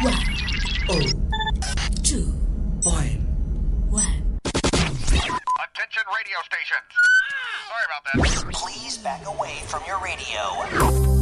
One, oh, 2.1. Attention radio stations. Sorry about that. Please back away from your radio.